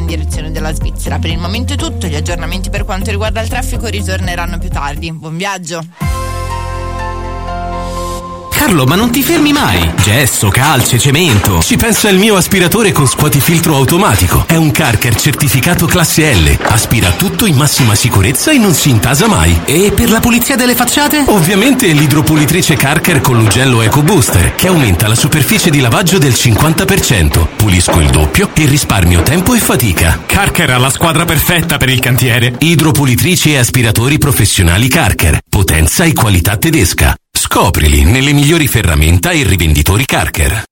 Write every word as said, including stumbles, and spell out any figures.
in direzione della Svizzera. Per il momento è tutto, gli aggiornamenti per quanto riguarda il traffico ritorneranno più tardi. Buon viaggio. Carlo, ma non ti fermi mai? Gesso, calce, cemento. Ci pensa il mio aspiratore con scuotifiltro automatico. È un Carker certificato classe L. Aspira tutto in massima sicurezza e non si intasa mai. E per la pulizia delle facciate? Ovviamente l'idropulitrice Carker con l'ugello Eco Booster, che aumenta la superficie di lavaggio del cinquanta per cento. Pulisco il doppio e risparmio tempo e fatica. Carker ha la squadra perfetta per il cantiere. Idropulitrici e aspiratori professionali Carker. Potenza e qualità tedesca. Scoprili nelle migliori ferramenta e rivenditori Carker.